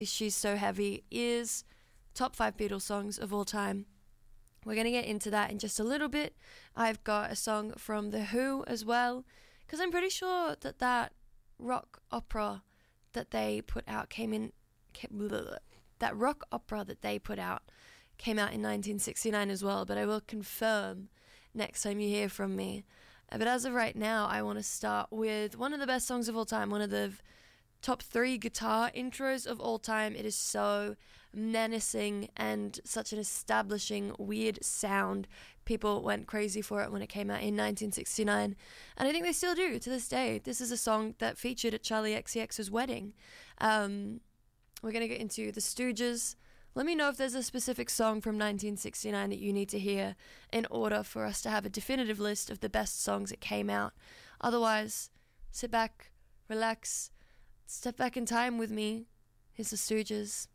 She's So Heavy is top 5 Beatles songs of all time. We're going to get into that in just a little bit. I've got a song from The Who as well, because I'm pretty sure that that rock opera that they put out that rock opera that they put out came out in 1969 as well, but I will confirm next time you hear from me. But as of right now, I want to start with one of the best songs of all time, one of the top 3 guitar intros of all time. It is so menacing and such an establishing weird sound. People went crazy for it when it came out in 1969, and I think they still do to this day. This is a song that featured at Charli XCX's wedding. We're going to get into The Stooges. Let me know if there's a specific song from 1969 that you need to hear in order for us to have a definitive list of the best songs that came out. Otherwise, sit back, relax, step back in time with me. Here's The Stooges.